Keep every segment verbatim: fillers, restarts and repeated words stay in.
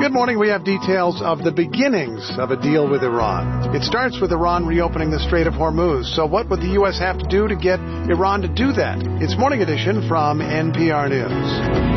Good morning. We have details of the beginnings of a deal with Iran. It starts with Iran reopening the Strait of Hormuz. So what would the U S have to do to get Iran to do that? It's Morning Edition from N P R News.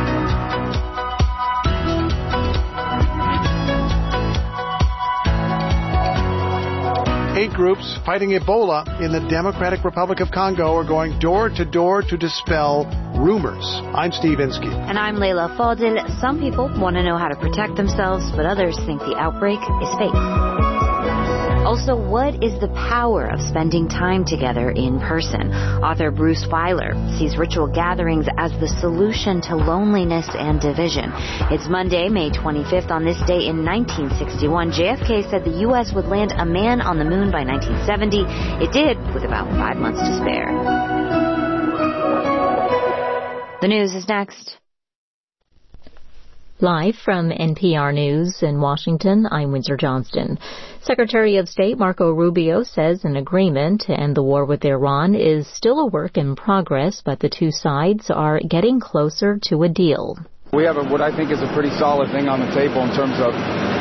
Eight groups fighting Ebola in the Democratic Republic of Congo are going door to door to dispel rumors. I'm Steve Inskeep. And I'm Layla Fadil. Some people want to know how to protect themselves, but others think the outbreak is fake. Also, what is the power of spending time together in person? Author Bruce Feiler sees ritual gatherings as the solution to loneliness and division. It's Monday, May twenty-fifth. On this day in nineteen sixty-one, J F K said the U S would land a man on the moon by nineteen seventy. It did, with about five months to spare. The news is next. Live from N P R News in Washington, I'm Windsor Johnston. Secretary of State Marco Rubio says an agreement to end the war with Iran is still a work in progress, but the two sides are getting closer to a deal. We have a, what I think is a pretty solid thing on the table in terms of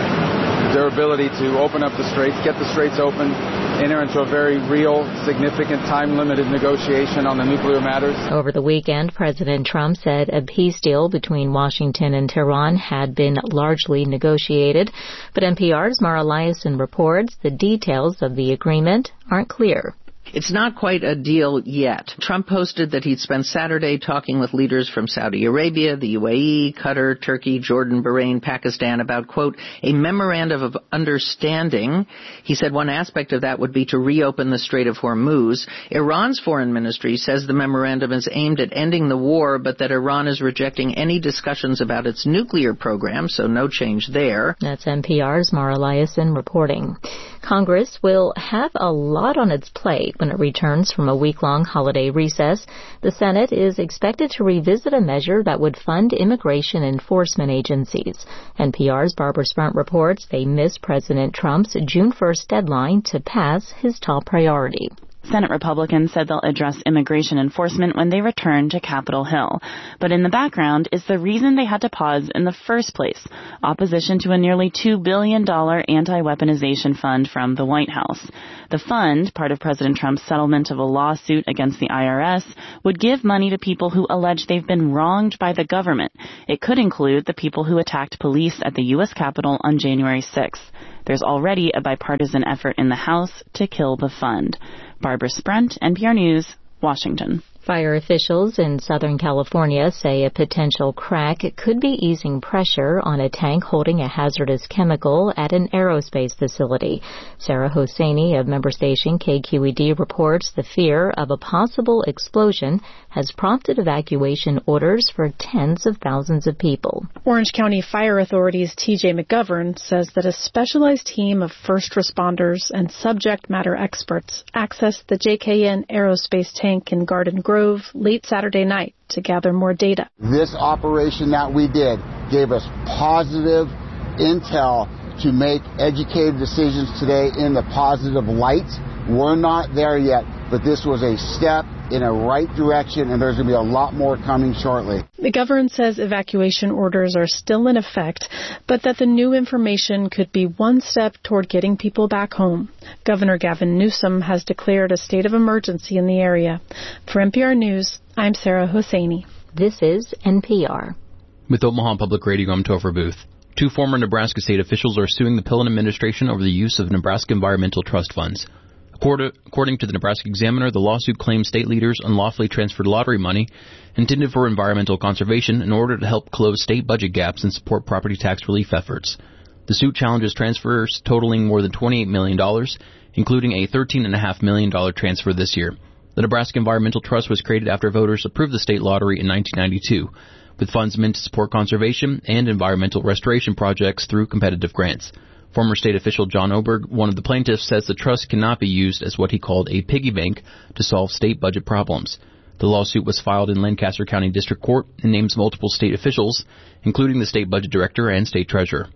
their ability to open up the straits, get the straits open, enter into a very real, significant, time-limited negotiation on the nuclear matters. Over the weekend, President Trump said a peace deal between Washington and Tehran had been largely negotiated. But N P R's Mara Liasson reports the details of the agreement aren't clear. It's not quite a deal yet. Trump posted that he'd spent Saturday talking with leaders from Saudi Arabia, the U A E, Qatar, Turkey, Jordan, Bahrain, Pakistan about, quote, a memorandum of understanding. He said one aspect of that would be to reopen the Strait of Hormuz. Iran's foreign ministry says the memorandum is aimed at ending the war, but that Iran is rejecting any discussions about its nuclear program, so no change there. That's N P R's Mara Liasson reporting. Congress will have a lot on its plate when it returns from a week-long holiday recess. The Senate is expected to revisit a measure that would fund immigration enforcement agencies. N P R's Barbara Sprunt reports they miss President Trump's June first deadline to pass his top priority. Senate Republicans said they'll address immigration enforcement when they return to Capitol Hill. But in the background is the reason they had to pause in the first place, opposition to a nearly two billion dollars anti-weaponization fund from the White House. The fund, part of President Trump's settlement of a lawsuit against the I R S, would give money to people who allege they've been wronged by the government. It could include the people who attacked police at the U S Capitol on January sixth. There's already a bipartisan effort in the House to kill the fund. Barbara Sprunt, N P R News, Washington. Fire officials in Southern California say a potential crack could be easing pressure on a tank holding a hazardous chemical at an aerospace facility. Sarah Hosseini of member station K Q E D reports the fear of a possible explosion has prompted evacuation orders for tens of thousands of people. Orange County Fire Authority's T J McGovern says that a specialized team of first responders and subject matter experts accessed the J K N aerospace tank in Garden Grove late Saturday night to gather more data. This operation that we did gave us positive intel to make educated decisions today in the positive light. We're not there yet, but this was a step in a right direction, and there's going to be a lot more coming shortly. McGovern says evacuation orders are still in effect, but that the new information could be one step toward getting people back home. Governor Gavin Newsom has declared a state of emergency in the area. For N P R News, I'm Sarah Hosseini. This is N P R. With Omaha Public Radio, I'm Topher Booth. Two former Nebraska state officials are suing the Pillen administration over the use of Nebraska Environmental Trust funds. According to the Nebraska Examiner, the lawsuit claims state leaders unlawfully transferred lottery money intended for environmental conservation in order to help close state budget gaps and support property tax relief efforts. The suit challenges transfers totaling more than twenty-eight million dollars, including a thirteen point five million dollars transfer this year. The Nebraska Environmental Trust was created after voters approved the state lottery in nineteen ninety-two, with funds meant to support conservation and environmental restoration projects through competitive grants. Former state official John Oberg, one of the plaintiffs, says the trust cannot be used as what he called a piggy bank to solve state budget problems. The lawsuit was filed in Lancaster County District Court and names multiple state officials, including the state budget director and state treasurer.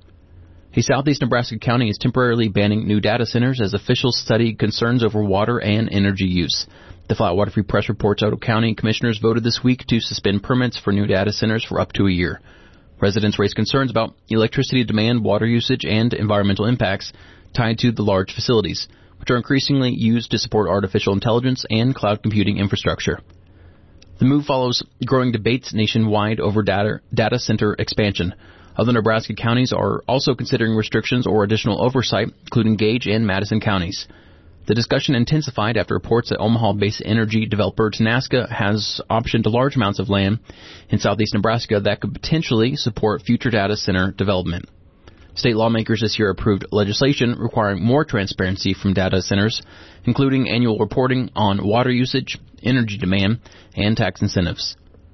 A southeast Nebraska county is temporarily banning new data centers as officials study concerns over water and energy use. The Flatwater Free Press reports Otoe County commissioners voted this week to suspend permits for new data centers for up to a year. Residents raised concerns about electricity demand, water usage, and environmental impacts tied to the large facilities, which are increasingly used to support artificial intelligence and cloud computing infrastructure. The move follows growing debates nationwide over data, data center expansion. Other Nebraska counties are also considering restrictions or additional oversight, including Gage and Madison counties. The discussion intensified after reports that Omaha-based energy developer Tenaska has optioned large amounts of land in southeast Nebraska that could potentially support future data center development. State lawmakers this year approved legislation requiring more transparency from data centers, including annual reporting on water usage, energy demand, and tax incentives.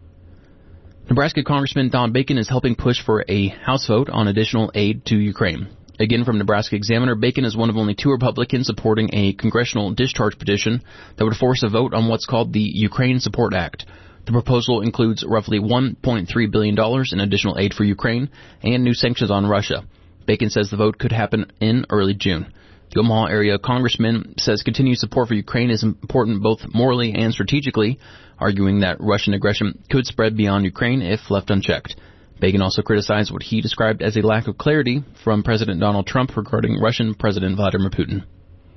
Nebraska Congressman Don Bacon is helping push for a House vote on additional aid to Ukraine. Again, from Nebraska Examiner, Bacon is one of only two Republicans supporting a congressional discharge petition that would force a vote on what's called the Ukraine Support Act. The proposal includes roughly one point three billion dollars in additional aid for Ukraine and new sanctions on Russia. Bacon says the vote could happen in early June. The Omaha area congressman says continued support for Ukraine is important both morally and strategically, arguing that Russian aggression could spread beyond Ukraine if left unchecked. Bacon also criticized what he described as a lack of clarity from President Donald Trump regarding Russian President Vladimir Putin.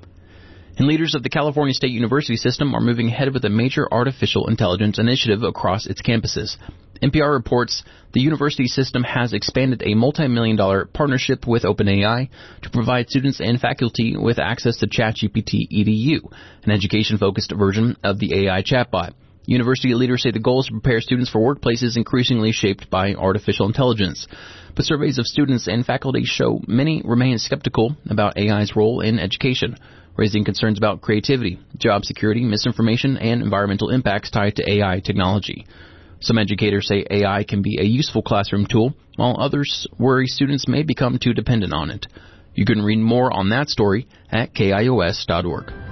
And leaders of the California State University system are moving ahead with a major artificial intelligence initiative across its campuses. N P R reports the university system has expanded a multi-million dollar partnership with OpenAI to provide students and faculty with access to ChatGPT E D U, an education-focused version of the A I chatbot. University leaders say the goal is to prepare students for workplaces increasingly shaped by artificial intelligence. But surveys of students and faculty show many remain skeptical about A I's role in education, raising concerns about creativity, job security, misinformation, and environmental impacts tied to A I technology. Some educators say A I can be a useful classroom tool, while others worry students may become too dependent on it. You can read more on that story at K I O S dot org.